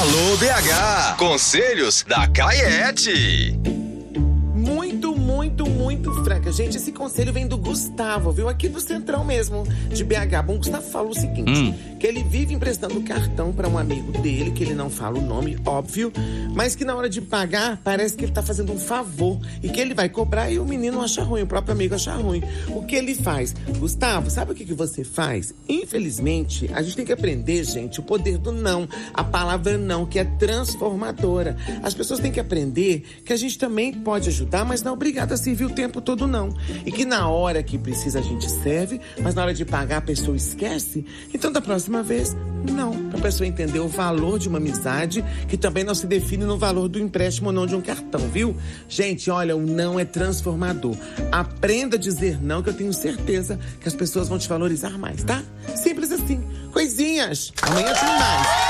Alô BH, conselhos da Caiete. Muito franca. Gente, esse conselho vem do Gustavo, viu? Aqui do Centrão mesmo, de BH. Bom, o Gustavo falou o seguinte, que ele vive emprestando cartão pra um amigo dele, que ele não fala o nome, óbvio, mas que na hora de pagar, parece que ele tá fazendo um favor e que ele vai cobrar e o menino acha ruim, o próprio amigo acha ruim. O que ele faz? Gustavo, sabe o que você faz? Infelizmente, a gente tem que aprender, gente, o poder do não, a palavra não, que é transformadora. As pessoas têm que aprender que a gente também pode ajudar, mas não é obrigado a servir o tempo todo, não. E que na hora que precisa a gente serve, mas na hora de pagar a pessoa esquece. Então, da próxima vez, não. Pra pessoa entender o valor de uma amizade, que também não se define no valor do empréstimo ou não de um cartão, viu? Gente, olha, o não é transformador. Aprenda a dizer não, que eu tenho certeza que as pessoas vão te valorizar mais, tá? Simples assim. Coisinhas. Amanhã tem mais.